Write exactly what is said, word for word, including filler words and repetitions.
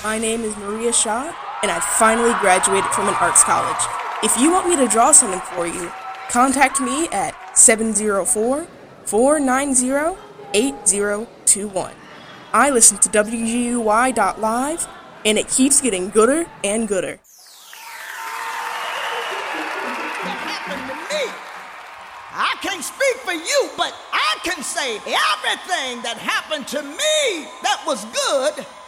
My name is Maria Shaw, and I finally graduated from an arts college. If you want me to draw something for you, contact me at seven zero four, four nine zero, eight zero two one. I listen to W G U Y dot live, and it keeps getting gooder and gooder. That happened to me. I can't speak for you, but I can say everything that happened to me that was good